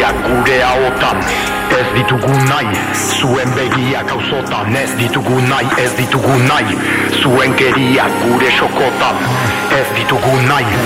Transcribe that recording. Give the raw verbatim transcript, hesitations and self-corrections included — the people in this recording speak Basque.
keriak gure ahotan. Ez ditugu nahi, zuen begiak auzotan. Ez ditugu nahi, ez ditugu nahi, zuen keriak gure sokotan. Ez ditugu nahi.